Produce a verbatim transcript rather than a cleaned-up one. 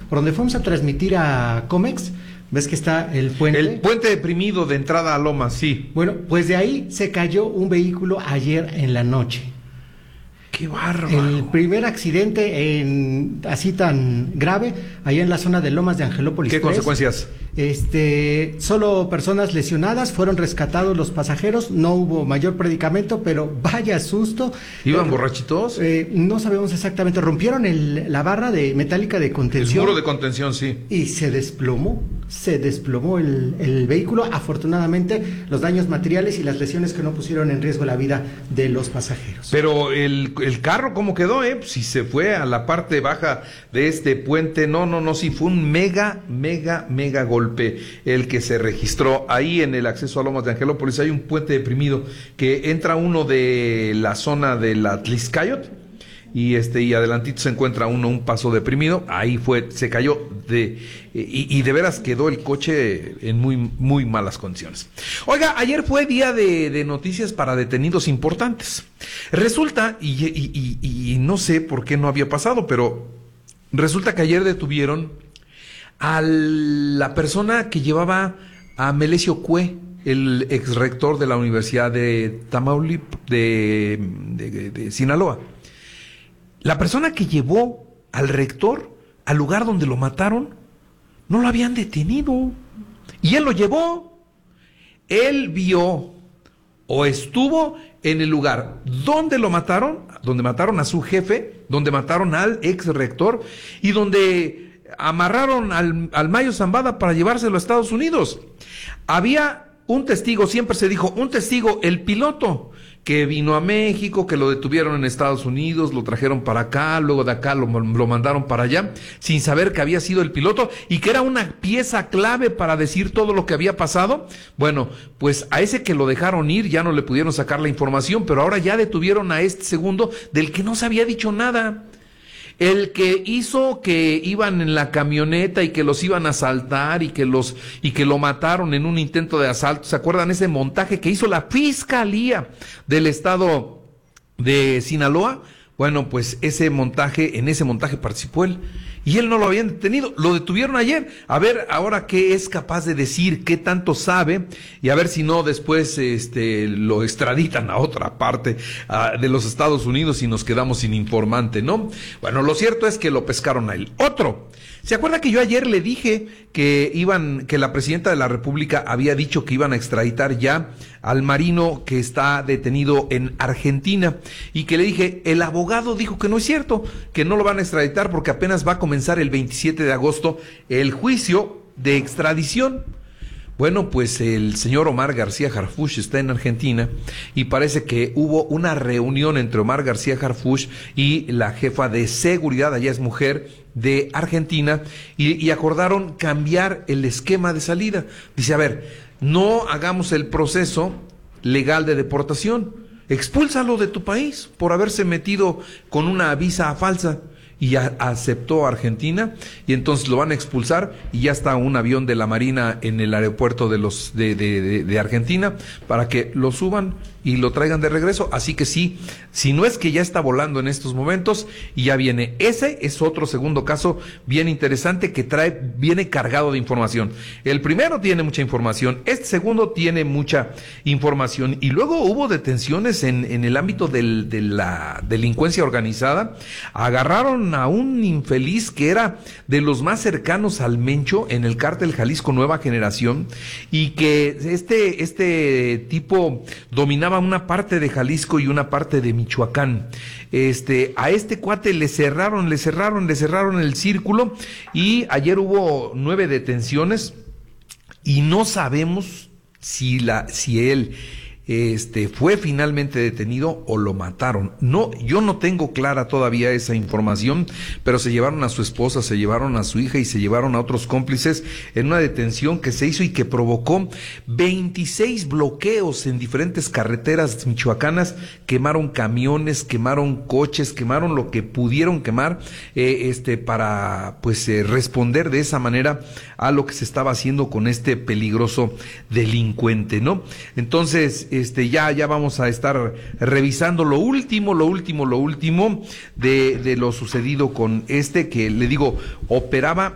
por donde fuimos a transmitir a Comex. ¿Ves que está el puente? El puente deprimido de entrada a Lomas, sí. Bueno, pues de ahí se cayó un vehículo ayer en la noche. ¡Qué bárbaro! El primer accidente en, así tan grave, allá en la zona de Lomas de Angelópolis. ¿Qué tres. consecuencias? Este, solo personas lesionadas, fueron rescatados los pasajeros, no hubo mayor predicamento, pero vaya susto. ¿Iban eh, borrachitos? Eh, no sabemos exactamente, rompieron el, la barra de metálica de contención. El muro de contención, sí. Y se desplomó, se desplomó el, el vehículo. Afortunadamente, los daños materiales y las lesiones que no pusieron en riesgo la vida de los pasajeros. Pero el, el carro, ¿cómo quedó, eh? Si se fue a la parte baja de este puente, no, no, no, sí, fue un mega, mega, mega golpe el que se registró ahí en el acceso a Lomas de Angelópolis. Hay un puente deprimido que entra uno de la zona de la Tliscayot y este y adelantito se encuentra uno un paso deprimido. Ahí fue, se cayó de y, y de veras quedó el coche en muy muy malas condiciones. Oiga, ayer fue día de, de noticias para detenidos importantes. Resulta y, y, y, y no sé por qué no había pasado, pero resulta que ayer detuvieron a la persona que llevaba a Melesio Cue, el ex rector de la Universidad de Tamaulipas, de, de, de, de Sinaloa. La persona que llevó al rector al lugar donde lo mataron, no lo habían detenido. Y él lo llevó. Él vio o estuvo en el lugar donde lo mataron, donde mataron a su jefe, donde mataron al ex rector y donde amarraron al, al Mayo Zambada para llevárselo a Estados Unidos. Había un testigo, siempre se dijo, un testigo, el piloto, que vino a México, que lo detuvieron en Estados Unidos, lo trajeron para acá, luego de acá lo, lo mandaron para allá, sin saber que había sido el piloto y que era una pieza clave para decir todo lo que había pasado. Bueno, pues a ese que lo dejaron ir ya no le pudieron sacar la información, pero ahora ya detuvieron a este segundo del que no se había dicho nada. El que hizo que iban en la camioneta y que los iban a asaltar y que los y que lo mataron en un intento de asalto. ¿Se acuerdan ese montaje que hizo la Fiscalía del estado de Sinaloa? Bueno, pues ese montaje, en ese montaje participó él. Y él no lo habían detenido, lo detuvieron ayer. A ver ahora qué es capaz de decir, qué tanto sabe, y a ver si no después este lo extraditan a otra parte uh, de los Estados Unidos y nos quedamos sin informante, ¿no? Bueno, lo cierto es que lo pescaron a él. Otro, ¿se acuerda que yo ayer le dije que iban, que la presidenta de la República había dicho que iban a extraditar ya al marino que está detenido en Argentina? Y que le dije, el abogado dijo que no es cierto, que no lo van a extraditar porque apenas va a comenzar el veintisiete de agosto el juicio de extradición. Bueno, pues el señor Omar García Harfuch está en Argentina y parece que hubo una reunión entre Omar García Harfuch y la jefa de seguridad, allá es mujer, de Argentina, y, y acordaron cambiar el esquema de salida. Dice, a ver, no hagamos el proceso legal de deportación, expúlsalo de tu país por haberse metido con una visa falsa. Y a, aceptó Argentina y entonces lo van a expulsar y ya está un avión de la Marina en el aeropuerto de los de, de, de, de Argentina para que lo suban y lo traigan de regreso. Así que sí, si no es que ya está volando en estos momentos y ya viene. Ese es otro segundo caso bien interesante que trae, viene cargado de información. El primero tiene mucha información, este segundo tiene mucha información y luego hubo detenciones en, en el ámbito del, de la delincuencia organizada. Agarraron a un infeliz que era de los más cercanos al Mencho en el cártel Jalisco Nueva Generación y que este, este tipo dominaba una parte de Jalisco y una parte de Michoacán. Este, a este cuate le cerraron, le cerraron, le cerraron el círculo y ayer hubo nueve detenciones y no sabemos si la, si él este fue finalmente detenido o lo mataron. No, yo no tengo clara todavía esa información, pero se llevaron a su esposa, se llevaron a su hija y se llevaron a otros cómplices en una detención que se hizo y que provocó veintiséis bloqueos en diferentes carreteras michoacanas. Quemaron camiones, quemaron coches, quemaron lo que pudieron quemar, eh, este para pues eh, responder de esa manera a lo que se estaba haciendo con este peligroso delincuente, ¿no? Entonces, Este, ya, ya vamos a estar revisando lo último, lo último, lo último de, de lo sucedido con este que, le digo, operaba